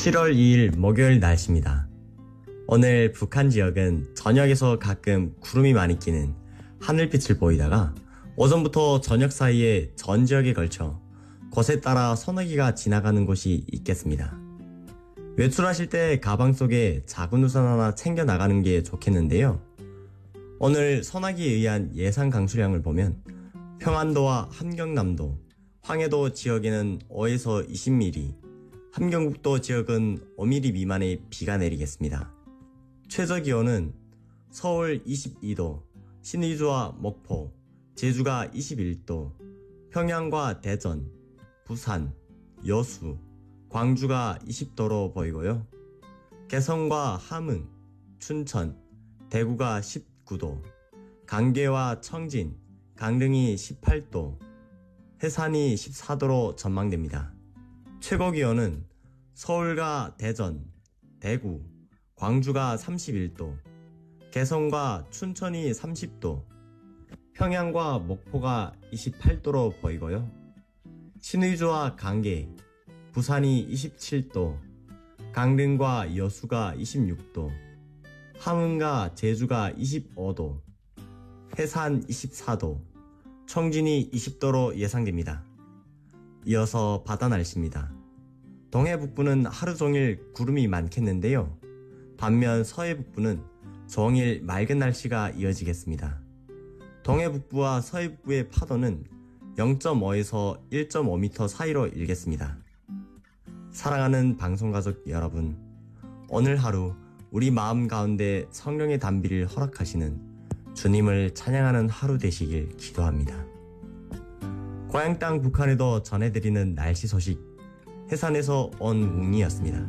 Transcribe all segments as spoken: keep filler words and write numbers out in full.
칠월 이일 목요일 날씨입니다. 오늘 북한 지역은 저녁에서 가끔 구름이 많이 끼는 하늘빛을 보이다가 오전부터 저녁 사이에 전 지역에 걸쳐 곳에 따라 서너기가 지나가는 곳이 있겠습니다. 외출하실 때 가방 속에 작은 우산 하나 챙겨 나가는 게 좋겠는데요. 오늘 소나기에 의한 예상 강수량을 보면 평안도와 함경남도, 황해도 지역에는 오에서 이십 밀리미터, 함경북도 지역은 오 밀리미터 미만의 비가 내리겠습니다. 최저기온은 서울 이십이 도, 신의주와 목포, 제주가 이십일 도, 평양과 대전, 부산, 여수, 광주가 이십 도로 보이고요. 개성과 함흥, 춘천, 대구가 십구 도, 강계와 청진, 강릉이 십팔 도, 해산이 십사 도로 전망됩니다. 최고기온은 서울과 대전, 대구, 광주가 삼십일 도, 개성과 춘천이 삼십 도, 평양과 목포가 이십팔 도로 보이고요. 신의주와 강계, 부산이 이십칠 도, 강릉과 여수가 이십육 도, 함흥과 제주가 이십오 도, 해산 이십사 도, 청진이 이십 도로 예상됩니다. 이어서 바다 날씨입니다. 동해 북부는 하루 종일 구름이 많겠는데요. 반면 서해 북부는 종일 맑은 날씨가 이어지겠습니다. 동해 북부와 서해 북부의 파도는 영 점 오에서 일 점 오 미터 사이로 일겠습니다. 사랑하는 방송가족 여러분, 오늘 하루 우리 마음 가운데 성령의 단비를 허락하시는 주님을 찬양하는 하루 되시길 기도합니다. 고향 땅 북한에도 전해드리는 날씨 소식, 해산에서 온 웅이었습니다.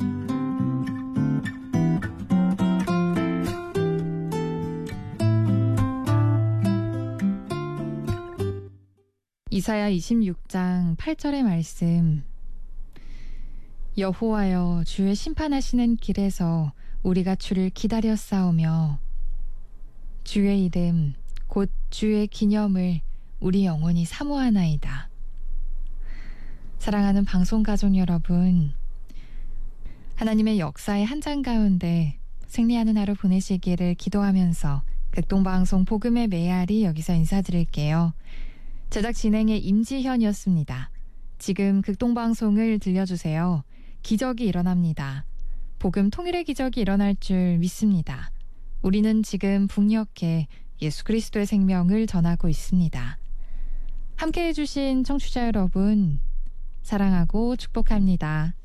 이사야 이십육 장 팔 절의 말씀. 여호와여, 주의 심판하시는 길에서 우리가 주를 기다렸사오며 주의 이름 곧 주의 기념을 우리 영혼이 사모하나이다. 사랑하는 방송가족 여러분, 하나님의 역사의 한 장 가운데 승리하는 하루 보내시기를 기도하면서 극동방송 복음의 메아리 여기서 인사드릴게요. 제작 진행의 임지현이었습니다. 지금 극동방송을 들려주세요. 기적이 일어납니다. 복음 통일의 기적이 일어날 줄 믿습니다. 우리는 지금 북녘에 예수 그리스도의 생명을 전하고 있습니다. 함께해 주신 청취자 여러분, 사랑하고 축복합니다.